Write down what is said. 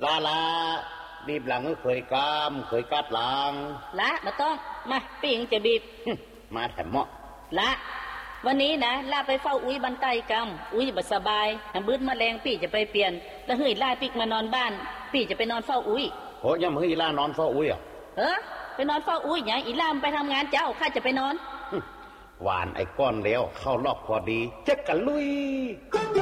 ลาบีบหลังก็เคยกามเคยกัดหลังละมาต้องมาปีงจะบีบมาแถมเหมาะละวันนี้นะลาไปเฝ้าอุ้ยบันไตกำอุ้ยบ่สบายบื้นแมลงพี่จะไปเปลี่ยนแล้วเฮ้ยล่าปิกมานอนบ้านพี่จะไปนอนเฝ้าอุ้ยโหยังเฮ้ยล่านอนเฝ้าอุ้ยอ่ะไปนอนเฝ้าอุ้ยอย่างอีล่ามไปทำงานเจ้าข้าจะไปนอนหวานไอ้ก้อนแล้วเข้าลอกพอดีเจ๊กกันลุย